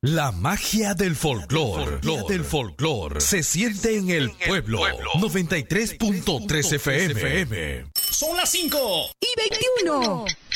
La magia del folclor se siente en el pueblo. 93.3 FM. Son las 5 y 21.